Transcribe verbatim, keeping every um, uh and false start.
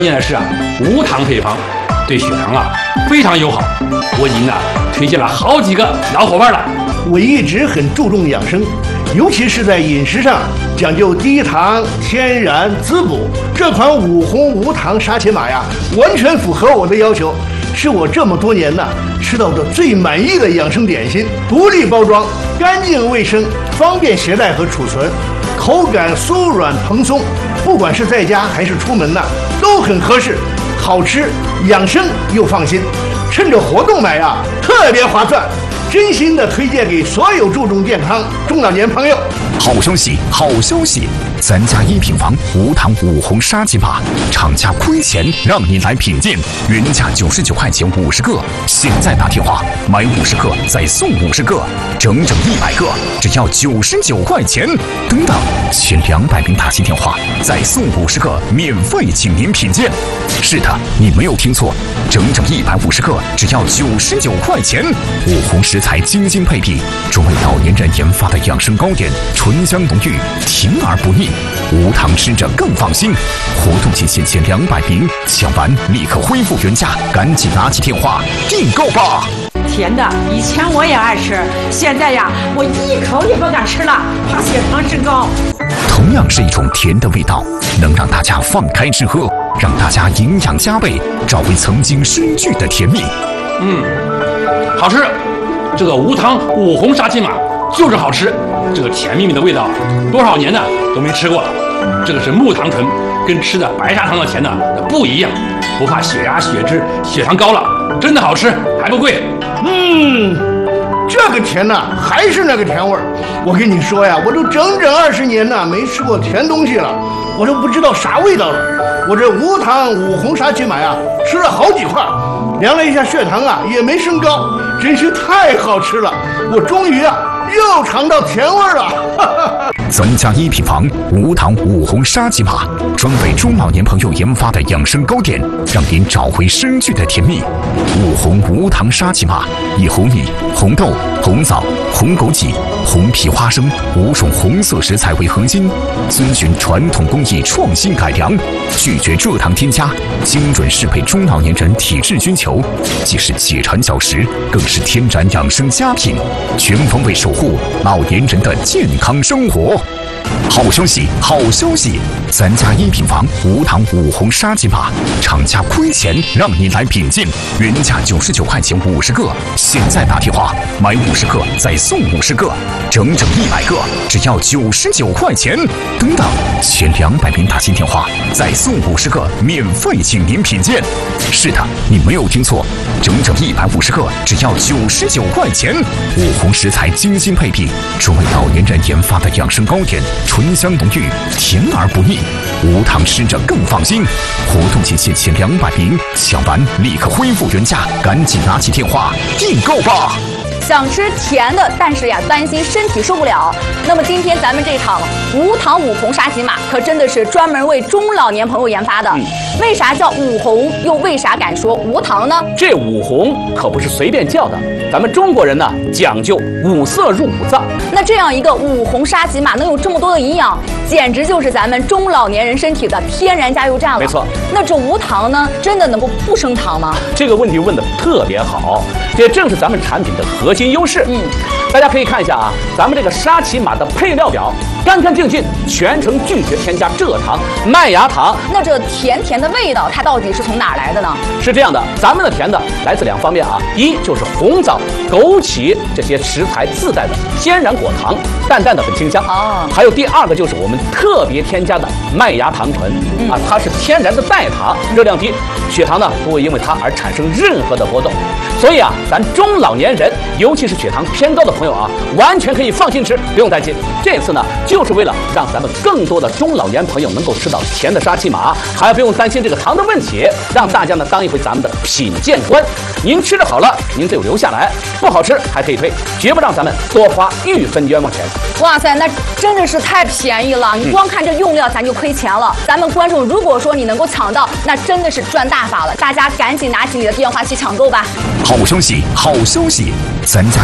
现在是啊，无糖配方，对血糖啊非常友好。我已经啊推荐了好几个老伙伴了。 我一直很注重养生，尤其是在饮食上讲究低糖、天然、滋补。这款五红无糖沙琪玛呀，完全符合我的要求，是我这么多年呐吃到的最满意的养生点心。独立包装，干净卫生，方便携带和储存，口感酥软蓬松，不管是在家还是出门呐，都很合适，好吃、养生又放心。趁着活动买啊，特别划算。真心的推荐给所有注重健康中老年朋友。 好消息，好消息！咱家一品房无糖五红沙琪玛，厂家亏钱让您来品鉴，原价九十九块钱五十个，现在打电话买五十个再送五十个，整整一百个，只要九十九块钱。等等，前两百名打进电话再送五十个，免费请您品鉴。是的，你没有听错，整整一百五十个，只要九十九块钱。五红食材精心配比，专为老年人研发的养生糕点，醇香浓郁，甜而不腻，无糖吃着更放心。活动期限前两百名，抢完立刻恢复原价，赶紧拿起电话订购吧。 甜的，以前我也爱吃，现在呀，我一口也不敢吃了，怕血糖升高。 同样是一种甜的味道，能让大家放开吃喝，让大家营养加倍，找回曾经失去的甜蜜。 嗯，好吃。这个无糖五红沙琪玛就是好吃，这个甜蜜蜜的味道，多少年呢都没吃过了。这个是木糖醇，跟吃的白砂糖的甜呢不一样，不怕血压、血脂、血糖高了，真的好吃，还不贵。 嗯，这个甜呐，还是那个甜味儿。我跟你说呀，我都整整二十年呐没吃过甜东西了，我都不知道啥味道了。我这无糖五红沙琪玛呀，吃了好几块，量了一下血糖啊，也没升高，真是太好吃了。我终于啊又尝到甜味儿了。 咱家一品房无糖五红沙琪玛，专为中老年朋友研发的养生糕点，让您找回失去的甜蜜。五红无糖沙琪玛以红米、红豆、红枣、红枸杞、红皮花生五种红色食材为核心，遵循传统工艺创新改良，拒绝蔗糖添加，精准适配中老年人体质需求，既是解馋小食，更是天然养生佳品，全方位守护老年人的健康生活。好消息，好消息！咱家一品房无糖五红沙琪玛，厂家亏钱让您来品鉴，原价九十九块钱五十个，现在打电话买五十个再送五十个，整整一百个，只要九十九块钱。等等，前两百名打进电话再送五十个，免费请您品鉴。是的，你没有听错，整整一百五十个，只要九十九块钱。五红食材精心配比，专为老年人研发的养生糕点，醇香浓郁，甜而不腻，无糖吃着更放心。活动期限前两百名，抢完立刻恢复原价，赶紧拿起电话订购吧。 想吃甜的，但是呀担心身体受不了，那么今天咱们这场无糖五红沙琪玛可真的是专门为中老年朋友研发的。嗯、为啥叫五红，又为啥敢说无糖呢？ 这五红可不是随便叫的，咱们中国人呢讲究五色入五脏。 那这样一个五红沙琪玛能有这么多的营养，简直就是咱们中老年人身体的天然加油站了。 没错。 那这无糖呢，真的能够不升糖吗？ 这个问题问得特别好，这正是咱们产品的核心优势。嗯，大家可以看一下啊，咱们这个沙琪玛的配料表，干干净净，全程拒绝添加蔗糖、麦芽糖。 那这甜甜的味道，它到底是从哪儿来的呢？ 是这样的，咱们的甜的来自两方面啊，一就是红枣、枸杞这些食材自带的天然果糖，淡淡的很清香啊。还有第二个就是我们特别添加的麦芽糖醇、嗯、啊，它是天然的代糖，热量低，血糖呢不会因为它而产生任何的波动。所以啊，咱中老年人，尤其是血糖偏高的朋友啊，完全可以放心吃，不用担心。这次呢，就是为了让咱们更多的中老年朋友能够吃到甜的沙琪玛，还不用担心这个糖的问题，让大家呢当一回咱们的品鉴官。您吃着好了，您就留下来；不好吃还可以退，绝不让咱们多花一分冤枉钱。 哇塞，那真的是太便宜了！你光看这用料，咱就亏钱了。咱们观众如果说你能够抢到，那真的是赚大发了。大家赶紧拿起你的电话去抢购吧！ 好消息，好消息！咱家